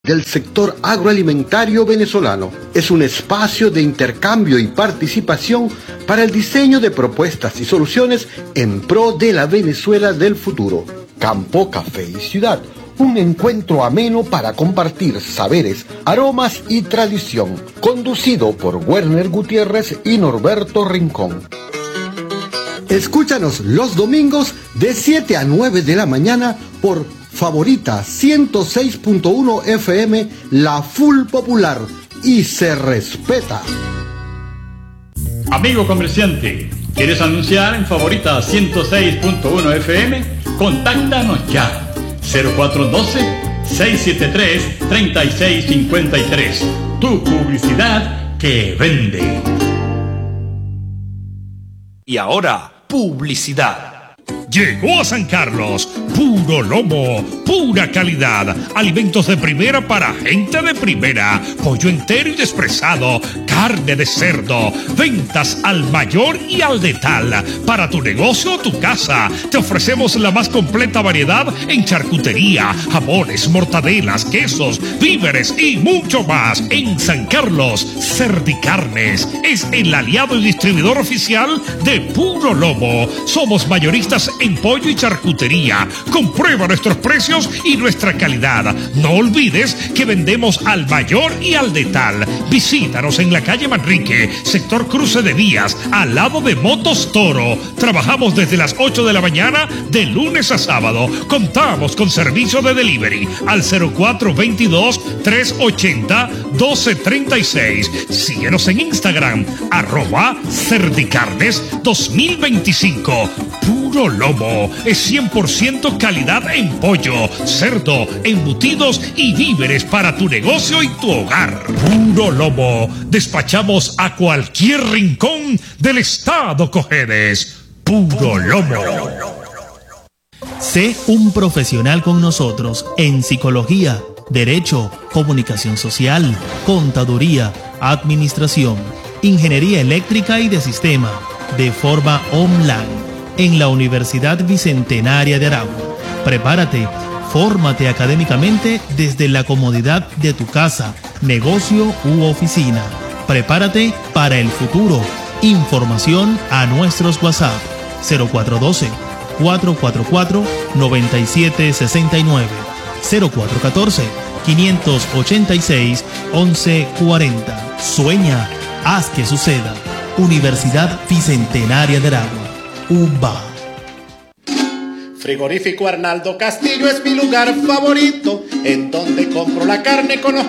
del sector agroalimentario venezolano. Es un espacio de intercambio y participación para el diseño de propuestas y soluciones en pro de la Venezuela del futuro. Campo, Café y Ciudad, un encuentro ameno para compartir saberes, aromas y tradición, conducido por Werner Gutiérrez y Norberto Rincón. Escúchanos los domingos de 7 a 9 de la mañana por Favorita 106.1 FM, la Full Popular, y se respeta. Amigo comerciante, ¿quieres anunciar en Favorita 106.1 FM? Contáctanos ya. 0412-673-3653. Tu publicidad que vende. Y ahora, publicidad. Llegó a San Carlos, puro lomo, pura calidad, alimentos de primera para gente de primera, pollo entero y despresado, carne de cerdo, ventas al mayor y al detal. Para tu negocio o tu casa, te ofrecemos la más completa variedad en charcutería, jamones, mortadelas, quesos, víveres y mucho más. En San Carlos, Cerdicarnes es el aliado y distribuidor oficial de Puro Lomo. Somos mayoristas en pollo y charcutería. Comprueba nuestros precios y nuestra calidad. No olvides que vendemos al mayor y al detal. Visítanos en la calle Manrique, sector Cruce de Vías, al lado de Motos Toro. Trabajamos desde las 8 de la mañana de lunes a sábado. Contamos con servicio de delivery al 0422-380-1236. Síguenos en Instagram, @Cerdicarnes2025. Puro Lomo es 100% calidad en pollo, cerdo, embutidos y víveres para tu negocio y tu hogar. Puro Lomo. Despachamos a cualquier rincón del estado Cojedes. Puro Lomo. Sé un profesional con nosotros en psicología, derecho, comunicación social, contaduría, administración, ingeniería eléctrica y de sistema, de forma online, en la Universidad Bicentenaria de Aragua. Prepárate, fórmate académicamente desde la comodidad de tu casa, negocio u oficina. Prepárate para el futuro. Información a nuestros WhatsApp 0412-444-9769, 0414-586-1140. Sueña, haz que suceda. Universidad Bicentenaria de Aragua. UBA. Frigorífico Arnaldo Castillo es mi lugar favorito, en donde compro la carne con los